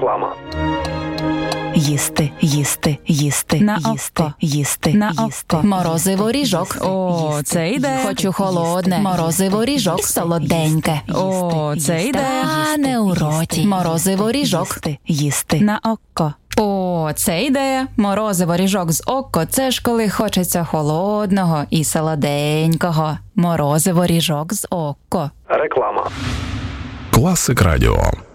Реклама. Їсти, їсти, їсти, на їсти, око, їсти, на їсти. око. Морозиво ріжок. О, це йде. Хочу холодне. Морозиво ріжок солоденьке. О, це йде. Тане у роті. Морозиво ріжок. Їсти. На око. О, це йде. Морозиво ріжок з око. Це ж коли хочеться холодного і солоденького. Морозиво ріжок з око. Реклама. Класик Радіо.